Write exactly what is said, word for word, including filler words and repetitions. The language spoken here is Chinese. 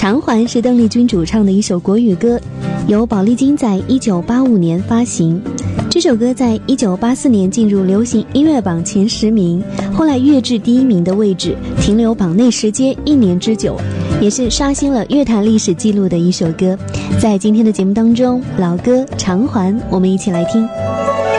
偿还是邓丽君主唱的一首国语歌，由宝丽金在一九八五年发行。这首歌在一九八四年进入流行音乐榜前十名，后来跃至第一名的位置，停留榜内时间一年之久，也是刷新了乐坛历史记录的一首歌。在今天的节目当中，老歌偿还，我们一起来听。